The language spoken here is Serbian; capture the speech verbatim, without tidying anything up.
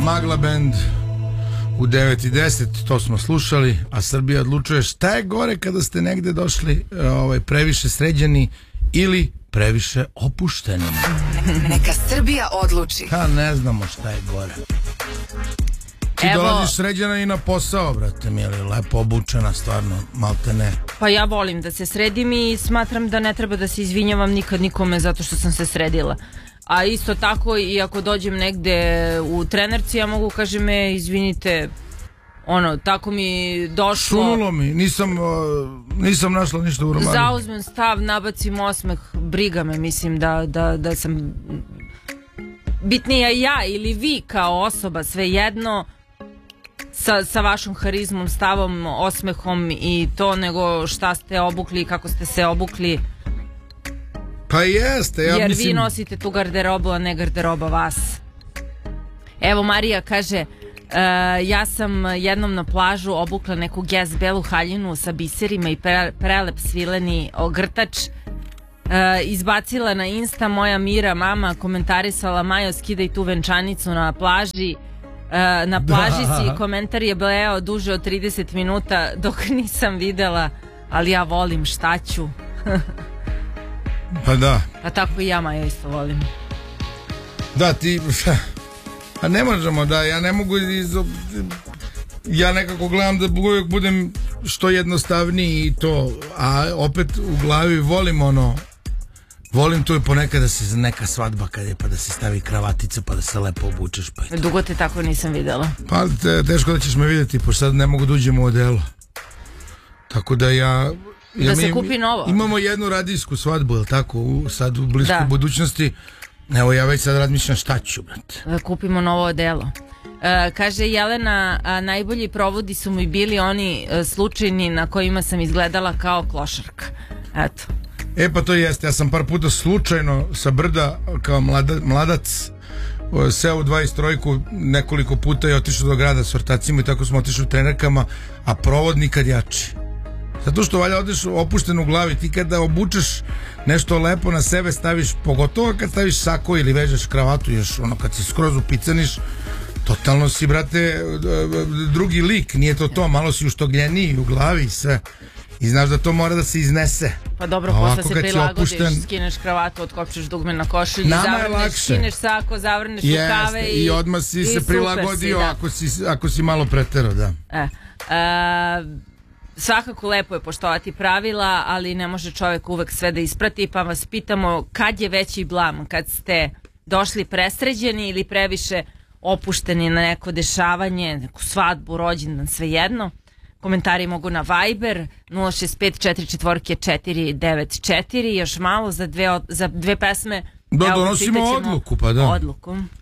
Magla band u devet i deset, to smo slušali, a Srbija odlučuje. Šta je gore kada ste negde došli ovaj, previše sređeni ili previše opušteni? Neka Srbija odluči. Ha, ne znamo šta je gore. Ti Evo, dolaziš sređena i na posao, brate, mi je lepo obučena, stvarno, malte ne. pa ja volim da se sredim i smatram da ne treba da se izvinjavam nikad nikome zato što sam se sredila. A isto tako i ako dođem negde u trenerci, ja mogu kažem me, izvinite, ono, tako mi došlo. Sunulo mi, nisam, uh, nisam našla ništa u romanu. Zauzmem stav, nabacim osmeh, briga me, mislim da, da, da sam bitnija ja ili vi kao osoba, svejedno, sa, sa vašom harizmom, stavom, osmehom i to, nego šta ste obukli i kako ste se obukli. Pa jeste, ja jer mislim... vi nosite tu garderobu, a ne garderoba vas. Evo Marija kaže, uh, ja sam jednom na plažu obukla neku gez belu haljinu sa biserima i pre, prelep svileni ogrtač, uh, izbacila na Insta, moja Mira mama komentarisala, Majo skidaj tu venčanicu na plaži. Uh, na plaži da. si, komentar je bleo duže od trideset minuta dok nisam videla, ali ja volim, šta ću. Pa da. A tako i ja, Maja, isto volim. Da, ti... A ne možemo, da, ja ne mogu iz... Ja nekako gledam da uvijek budem što jednostavniji i to, a opet u glavi volim ono... Volim to i ponekad da se neka svadba kad je, pa da se stavi kravatica, pa da se lepo obučeš, pa i to. Dugo te tako nisam videla. Pa te, teško da ćeš me vidjeti, pošto sad ne mogu da uđem u odelo. Tako da ja... Ja, da se mi, kupi novo. Imamo jednu radijsku svadbu, jel tako, u, sad u bliskoj da. budućnosti. Evo ja već sad razmišljam šta ću, brate. Da kupimo novo odelo. E, kaže Jelena, a, najbolji provodi su mi bili oni a, slučajni na kojima sam izgledala kao klošarka. Eto. E pa to jeste, ja sam par puta slučajno sa brda kao mlada, mladac seo u dvadeset trojku nekoliko puta i otišao do grada s ortacima i tako smo otišli u trenerkama, a provod nikad jači. Zato što valjda odeš opušten u glavi, ti kada obučeš nešto lepo na sebe staviš, pogotovo kad staviš sako ili vežeš kravatu, još ono kad se skroz upicaniš, totalno si, brate, drugi lik, nije to to, malo si uštogljeniji u glavi i sve. I znaš da to mora da se iznese. Pa dobro, posle se prilagodiš, opušten... skineš kravatu, otkopčeš dugme na košulji, zavrneš, skineš sako, zavrneš yes, rukave i... i odmah si se prilagodio si, da. ako, si, ako si malo preterao, da. E, a, svakako lepo je poštovati pravila, ali ne može čovjek uvek sve da isprati, pa vas pitamo kad je veći blam, kad ste došli presređeni ili previše opušteni na neko dešavanje, neku svadbu, rođendan, svejedno. Komentari mogu na Viber nula šest pet četiri četiri četiri devet četiri, još malo za dve, za dve pesme. Da, donosimo odluku, pa da. Odluku.